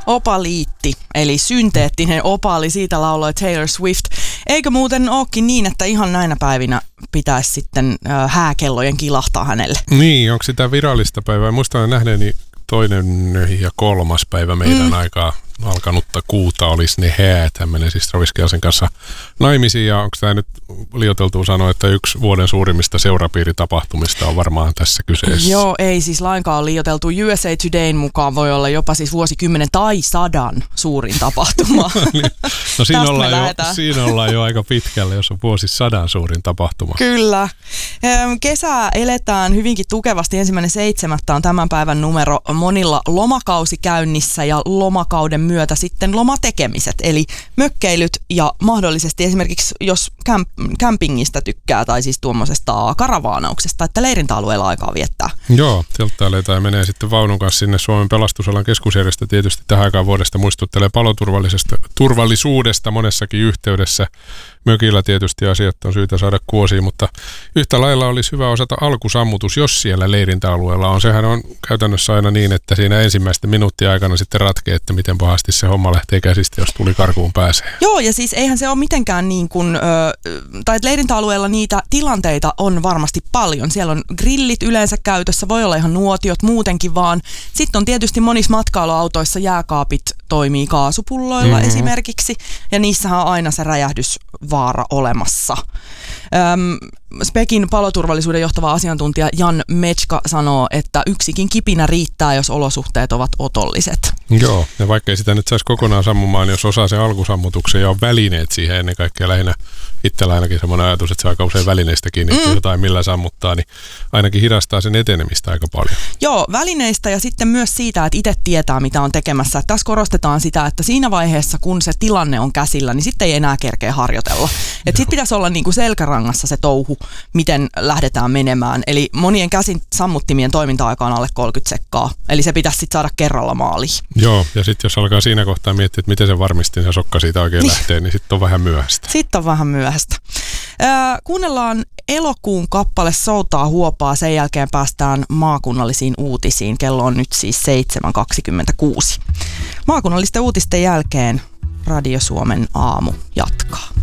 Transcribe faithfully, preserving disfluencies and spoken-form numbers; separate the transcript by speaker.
Speaker 1: Opaliitti, eli synteettinen opaali, siitä lauloi Taylor Swift. Eikö muuten olekin niin, että ihan näinä päivinä pitäisi sitten äh, hääkellojen kilahtaa hänelle?
Speaker 2: Niin, onko sitä virallista päivää? Muistan nähneeni toinen ja kolmas päivä meidän mm. aikaa alkanutta kuuta olisi ne häät. Hän menee siis Travis Kelcen kanssa naimisiin, ja onko tämä nyt liioiteltua sanoa, että yksi vuoden suurimmista seurapiiritapahtumista on varmaan tässä kyseessä?
Speaker 1: Joo, ei siis lainkaan liioiteltu. U S A Todayn mukaan voi olla jopa siis vuosikymmenen tai sadan suurin tapahtuma.
Speaker 2: No siinä ollaan, jo, siinä ollaan jo aika pitkälle, jos on vuosisadan suurin tapahtuma.
Speaker 1: Kyllä. Kesää eletään hyvinkin tukevasti. Ensimmäinen seitsemättä on tämän päivän numero. Monilla lomakausi käynnissä ja lomakauden myötä sitten lomatekemiset, eli mökkeilyt ja mahdollisesti esimerkiksi jos kämp- kämpingistä tykkää tai siis tuommoisesta karavaanauksesta, että leirintäalueella aikaa viettää.
Speaker 2: Joo, telttailee ja menee sitten vaunun kanssa sinne. Suomen pelastusalan keskusjärjestö tietysti tähän aikaan vuodesta muistuttelee paloturvallisuudesta monessakin yhteydessä. Mökillä tietysti asiat on syytä saada kuosiin, mutta yhtä lailla olisi hyvä osata alkusammutus, jos siellä leirintäalueella on. Sehän on käytännössä aina niin, että siinä ensimmäisten minuuttien aikana sitten ratkee, että miten pahasti se homma lähtee käsistä, jos tuli karkuun pääsee.
Speaker 1: Joo, ja siis eihän se ole mitenkään niin kuin, ö, tai leirintäalueella niitä tilanteita on varmasti paljon. Siellä on grillit yleensä käytössä, voi olla ihan nuotiot muutenkin vaan. Sitten on tietysti monissa matkailuautoissa jääkaapit toimii kaasupulloilla mm-hmm. esimerkiksi, ja niissähän on aina se räjähdysvaara olemassa. Öm, Spekin paloturvallisuuden johtava asiantuntija Jan Metska sanoo, että yksikin kipinä riittää, jos olosuhteet ovat otolliset.
Speaker 2: Joo, ja vaikka ei sitä nyt saisi kokonaan sammumaan, jos osaa sen alkusammutuksen ja on välineet siihen ennen kaikkea lähinnä itsellä ainakin semmoinen ajatus, että se aika usein välineistä kiinni, mm. jotain millä sammuttaa, niin ainakin hidastaa sen etenemistä aika paljon. Joo,
Speaker 1: välineistä ja sitten myös siitä, että itse tietää, mitä on tekemässä. Tässä korostetaan sitä, että siinä vaiheessa, kun se tilanne on käsillä, niin sitten ei enää kerkeä harjoitella. Että sitten pitäisi olla niinku selkärangassa se touhu, miten lähdetään menemään. Eli monien käsin sammuttimien toiminta-aika on alle kolmekymmentä sekkaa. Eli se pitäisi sitten saada kerralla maaliin.
Speaker 2: Joo, ja sitten jos alkaa siinä kohtaa miettiä, että miten se varmistin se sokka siitä oikein niin lähtee, niin sitten on vähän myöhäistä.
Speaker 1: Sitten on vähän myöhäistä. Äh, kuunnellaan elokuun kappale Soutaa huopaa, sen jälkeen päästään maakunnallisiin uutisiin. Kello on nyt siis seitsemän kaksikymmentäkuusi. Maakunnallisten uutisten jälkeen Radio Suomen aamu jatkaa.